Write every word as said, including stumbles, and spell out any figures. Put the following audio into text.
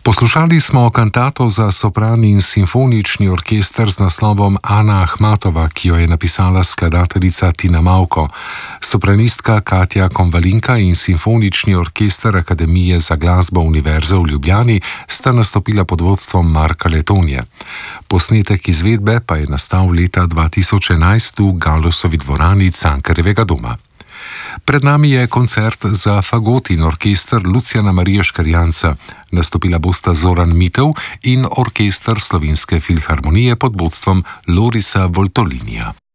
Poslušali smo kantato za sopran in simfonični orkester z naslovom Ana Ahmatova, ki jo je napisala skladateljica Tina Mavko. Sopranistka Katja Konvalinka in simfonični orkester Akademije za glasbo Univerze v Ljubljani sta nastopila pod vodstvom Marka Letonje. Posnetek izvedbe pa je nastal leta dva tisoč enajst v Galusovi dvorani Cankarjevega doma. Pred nami je koncert za fagot in orkester Lucijana Marija Škrjanca. Nastopila bosta Zoran Mitev in orkester Slovenske filharmonije pod vodstvom Lorisa Voltolinija.